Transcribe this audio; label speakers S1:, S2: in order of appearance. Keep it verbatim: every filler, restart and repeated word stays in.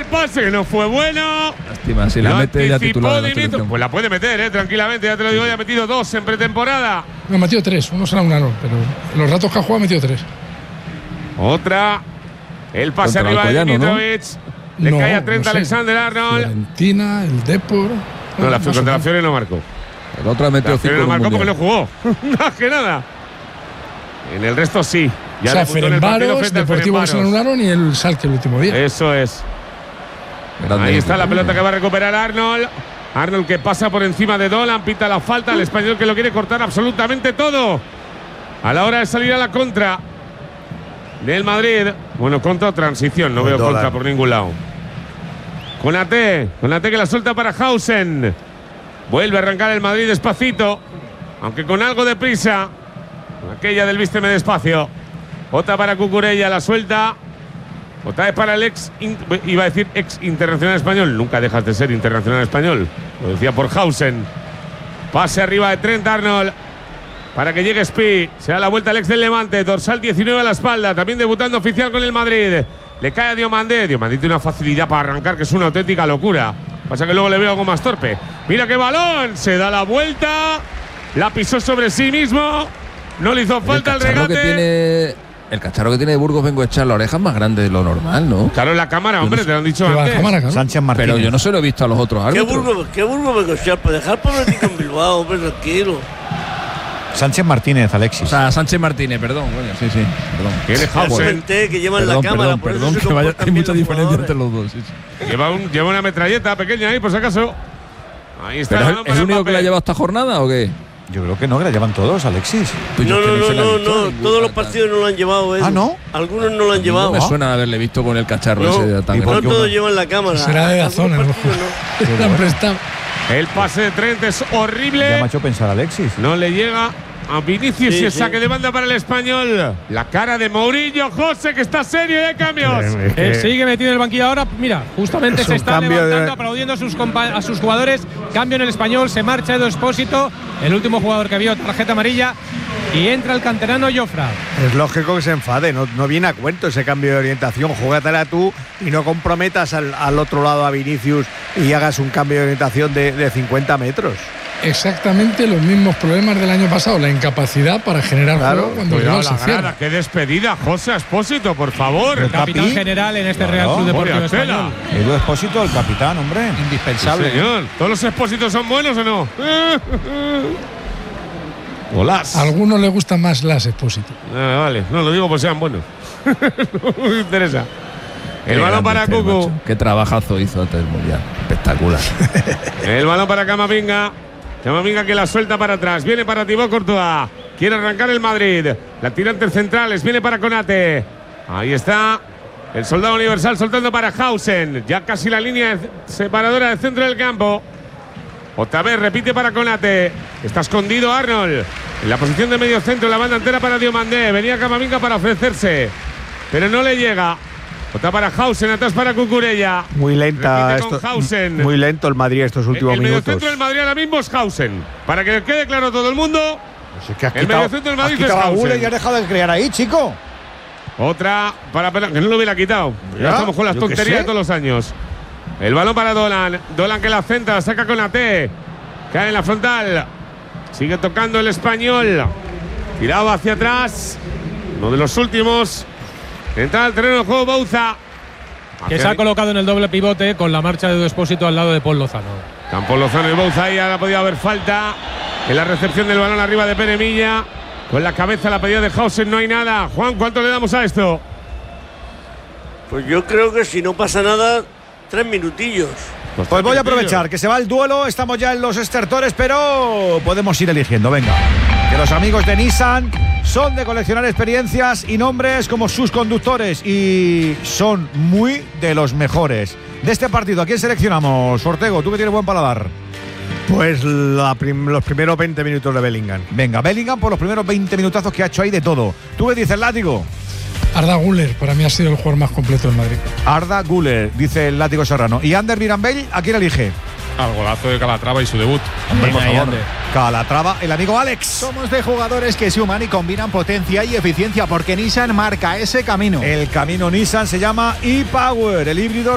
S1: pase que no fue bueno.
S2: Lástima, si la mete ya titular.
S1: Pues la puede meter, eh, tranquilamente, ya te lo digo, ya ha metido dos en pretemporada.
S3: No, ha metido tres, uno será un ano, pero en los ratos que ha jugado ha metido tres.
S1: Otra, el pase
S2: Contra
S1: arriba de
S2: Alcoyano,
S1: Dimitrovic. Le
S3: No,
S1: cae a Trent
S3: no sé.
S1: Alexander-Arnold.
S3: Fiorentina, el Depor.
S1: No, la
S3: no
S1: contra la
S3: sé.
S1: Fiore no marcó.
S2: El otro ha metido
S1: La Fiore
S2: cinco
S1: no
S2: en un
S1: marcó porque no
S2: mundial.
S1: jugó. Más que nada. En el resto sí. Ya
S3: O sea,
S1: debutó en el partido
S3: Ferencváros,
S1: frente al
S3: Deportivo que se lo
S1: Ferencváros.
S3: anularon y el Schalke el último día.
S1: Eso es.
S2: Grande
S1: Ahí está la
S2: equipo,
S1: pelota
S2: ¿eh?
S1: que va a recuperar Arnold. Arnold que pasa por encima de Dolan, pita la falta. El español que lo quiere cortar absolutamente todo. A la hora de salir a la contra del Madrid. Bueno, contra o transición. No
S4: Con
S1: veo
S4: Dolan.
S1: contra por ningún lado. Konaté. Konaté que la suelta para Hausen. Vuelve a arrancar el Madrid despacito. Aunque con algo de prisa. Aquella del vísteme despacio. Otra para Cucurella, la suelta. Otra vez para el ex, iba a decir ex internacional español. Nunca dejas de ser internacional español. Lo decía por Hausen. Pase arriba de Trent Arnold. Para que llegue Spi. Se da la vuelta al ex del Levante. Dorsal diecinueve a la espalda. También debutando oficial con el Madrid. Le cae a Diomandé. Diomandé tiene una facilidad para arrancar que es una auténtica locura. Pasa que luego le veo algo más torpe. Mira qué balón. Se da la vuelta. La pisó sobre sí mismo. No le hizo falta el,
S2: el
S1: regate.
S2: Que tiene, el cacharro que tiene de Burgos vengo a echar la oreja es más grande de lo normal, ¿no?
S1: Claro, en la cámara, hombre, te lo han dicho
S3: Que va
S1: antes.
S3: la cámara, claro.
S4: Sánchez Martínez.
S2: Pero yo no se lo he visto a los otros
S5: ¿Qué
S2: árbitros.
S5: Burgos, qué Burgos me cochar? Para dejar por aquí con Bilbao, hombre, tranquilo.
S4: Sánchez Martínez, Alexis.
S2: O sea, Sánchez Martínez, perdón. Bueno, sí, sí, perdón.
S1: Tiene
S5: Ya
S1: Hausen.
S5: comenté que llevan
S2: Perdón,
S5: la cámara,
S2: perdón,
S5: por
S2: perdón,
S5: eso se
S2: que vaya,
S5: comportan
S2: hay
S5: bien
S2: mucha
S5: los
S2: diferencia
S5: jugadores.
S2: entre los dos. Sí, sí.
S1: Lleva, un, lleva una metralleta pequeña ahí, por si acaso. Ahí está.
S2: ¿Pero
S1: el
S2: es
S1: balón
S2: el
S1: para
S2: único que
S1: Mbappé.
S2: la lleva esta jornada o qué?
S4: Yo creo que no, que la llevan todos, Alexis.
S2: Pues yo
S5: No,
S2: es que
S5: no, no,
S2: se la he
S5: no,
S2: visto a
S5: no,
S2: ningún
S5: todos los
S2: pata.
S5: partidos no lo han llevado, ¿eh?
S4: Ah, ¿no?
S5: Algunos no lo han
S2: No
S5: llevado.
S2: me suena de haberle visto con el cacharro
S5: No,
S2: ese tan
S4: ¿y por
S5: No
S2: grande.
S4: qué
S5: todos
S4: uno?
S5: llevan la cámara.
S3: Será de la zona,
S5: Algunos
S3: ¿no?
S5: partidos no.
S3: Le han prestado.
S1: El pase de Trent es horrible.
S4: Ya me ha hecho pensar, Alexis.
S1: No le llega a Vinicius
S5: Sí,
S1: y el
S5: sí.
S1: saque de banda para el español. La cara de Mourinho, José, que está serio y hay cambios.
S6: Eh, sigue metido en el banquillo ahora. Mira, justamente
S4: Es
S6: se
S4: un
S6: está
S4: cambio
S6: levantando,
S4: de-
S6: aplaudiendo a sus, compa- a sus jugadores. Cambio en el español, se marcha Edu Expósito, el último jugador que vio tarjeta amarilla. Y entra el canterano Jofra.
S7: Es lógico que se enfade, no, no viene a cuento ese cambio de orientación. Júgatela tú y no comprometas al, al otro lado a Vinicius y hagas un cambio de orientación de, de cincuenta metros.
S3: Exactamente los mismos problemas del año pasado, la incapacidad para generar
S7: Claro,
S3: juego cuando el
S1: Cuidado
S3: rival
S1: la
S3: se cierra.
S1: grada, qué despedida, José Expósito, por favor.
S6: Capitán
S4: Capi.
S6: general en este
S4: Claro,
S6: Real Club Deportivo
S1: Moria Tela.
S6: Español.
S4: Edu Expósito, el capitán, hombre.
S2: Indispensable.
S1: Sí, señor. ¿Todos los expósitos son buenos o no? Holas.
S3: A algunos les gustan más las Expósito.
S1: Ah, vale, no lo digo por sean buenos. No me interesa. El
S2: Qué
S1: balón
S2: grande
S1: para
S2: este,
S1: Cucu.
S2: macho. Qué trabajazo hizo antes del Mundial. Espectacular.
S1: El balón para Camavinga. Camavinga que la suelta para atrás. Viene para Thibaut Courtois. Quiere arrancar el Madrid. La tira entre centrales. Viene para Konate. Ahí está. El soldado universal soltando para Hausen. Ya casi la línea separadora del centro del campo. Otra vez repite para Konate. Está escondido Arnold. En la posición de medio centro. La banda entera para Diomandé. Venía Camavinga para ofrecerse. Pero no le llega. Otra para Hausen. Atrás para Cucurella.
S7: Muy lenta
S1: Repite con
S7: esto,
S1: Hausen.
S7: muy lento el Madrid estos últimos
S1: el
S7: minutos.
S1: mediocentro del Madrid ahora mismo es Hausen. Para que le quede claro a todo el mundo.
S7: Pues es que has
S1: El
S7: quitado,
S1: mediocentro del
S7: has
S1: Madrid es
S7: quitado a
S1: Hausen.
S7: Guller y has dejado de crear ahí, chico.
S1: Otra para Pelán, que no lo hubiera quitado. Ya,
S7: Ya,
S1: estamos con las
S7: yo qué
S1: tonterías
S7: sé.
S1: de todos los años. El balón para Dolan. Dolan que la centra, saca con la T. Cae en la frontal. Sigue tocando el español. Tirado hacia atrás. Uno de los últimos. Entra al terreno de juego Bouza.
S6: Que se ha colocado en el doble pivote con la marcha de Edu Expósito al lado de Paul Lozano.
S1: Campo Lozano y Bouza. Ahí ahora podía haber falta. En la recepción del balón arriba de Pere Milla. Con la cabeza la pedida de Hausen, no hay nada. Juan, ¿cuánto le damos a esto?
S5: Pues yo creo que si no pasa nada, tres minutillos.
S4: Pues voy a aprovechar que se va el duelo. Estamos ya en los estertores, pero podemos ir eligiendo. Venga. Que los amigos de Nissan son de coleccionar experiencias y nombres como sus conductores. Y son muy de los mejores. De este partido, ¿a quién seleccionamos? Ortego, tú que tienes buen paladar.
S7: Pues la prim- los primeros veinte minutos de Bellingham.
S4: Venga, Bellingham por los primeros veinte minutazos que ha hecho ahí de todo. ¿Tú qué dices, Látigo?
S3: Arda Güler, para mí ha sido el jugador más completo del Madrid.
S4: Arda Güler, dice el Látigo Serrano. ¿Y Ander Mirambell, a quién elige?
S8: Al golazo de Calatrava y su debut.
S4: Hombre, por
S6: ahí,
S4: favor.
S6: Ander.
S4: Calatrava, el amigo Alex.
S9: Somos de jugadores que suman y combinan potencia y eficiencia porque Nissan marca ese camino.
S4: El camino Nissan se llama e-Power, el híbrido